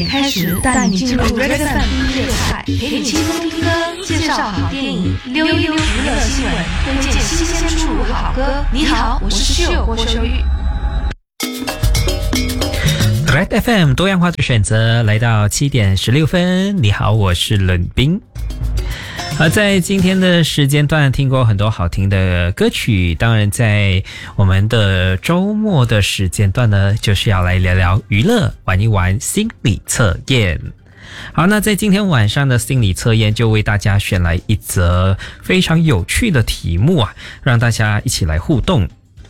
开始带你进入 Red FM 音乐派，陪你轻松听歌，介绍好电影，溜一溜娱乐新闻，推荐新鲜出炉好歌。你好，我是室友郭秀玉。 Red FM 多样化的选择，来到7点16分。你好，我是冷冰。在今天的时间段听过很多好听的歌曲，当然在我们的周末的时间段呢，就是要来聊聊娱乐，玩一玩心理测验。好，那在今天晚上的心理测验就为大家选来一则非常有趣的题目啊，让大家一起来互动。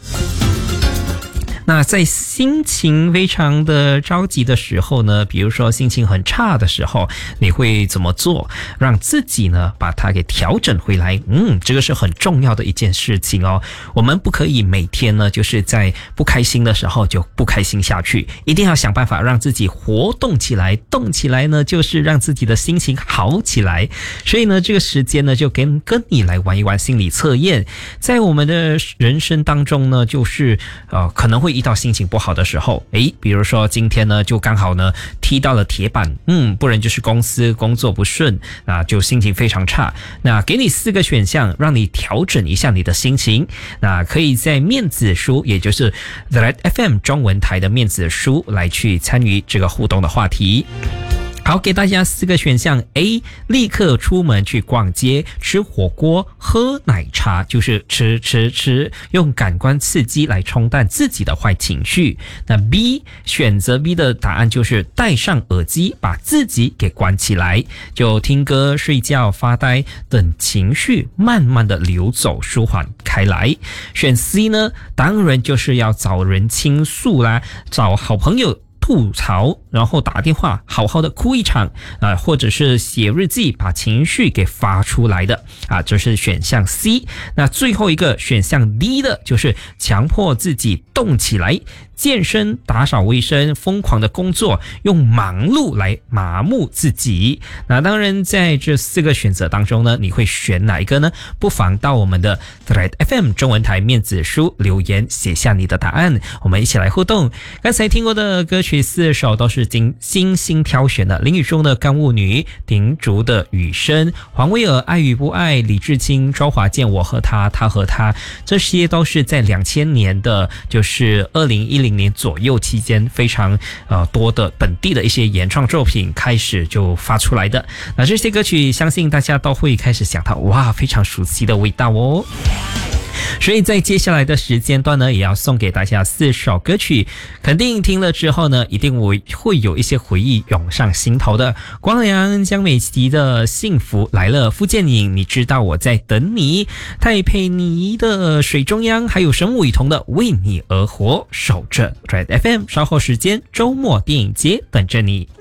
那在心情非常的着急的时候呢，比如说心情很差的时候，你会怎么做让自己呢把它给调整回来？这个是很重要的一件事情哦。我们不可以每天呢就是在不开心的时候就不开心下去，一定要想办法让自己活动起来，动起来呢就是让自己的心情好起来。所以呢这个时间呢就跟你来玩一玩心理测验。在我们的人生当中呢，就是可能会遇到心情不好的时候，比如说今天呢就刚好呢踢到了铁板，不然就是公司工作不顺啊，就心情非常差。那给你4个选项，让你调整一下你的心情。那可以在面子书，也就是 Red FM 中文台的面子书来去参与这个互动的话题。好，给大家4个选项。 A 立刻出门去逛街，吃火锅，喝奶茶，就是吃，用感官刺激来冲淡自己的坏情绪。那 B 选择 B 的答案就是戴上耳机，把自己给关起来，就听歌、睡觉、发呆，等情绪慢慢的流走，舒缓开来。选 C 呢，当然就是要找人倾诉啦，找好朋友吐槽，然后打电话好好的哭一场或者是写日记把情绪给发出来的这是选项 C。 那最后一个选项 D 的就是强迫自己动起来，健身、打扫卫生，疯狂的工作，用忙碌来麻木自己。那当然在这4个选择当中呢，你会选哪一个呢？不妨到我们的 Red FM 中文台面子书留言写下你的答案，我们一起来互动。刚才听过的歌曲4首都是精心挑选的，林宇中的干物女，丁竹的雨声，黄威尔爱与不爱，李志清周华健我和他，他和他，这些都是在2000年的就是2010年左右期间非常多的本地的一些原创作品开始就发出来的。那这些歌曲相信大家都会开始想到，哇，非常熟悉的味道哦。所以在接下来的时间段呢，也要送给大家4首歌曲，肯定听了之后呢，一定会有一些回忆涌上心头的。光良、江美琪的幸福来了，傅建颖你知道我在等你，戴佩妮的水中央，还有沈伟彤的为你而活。守着 Red FM， 稍后时间周末电影节等着你。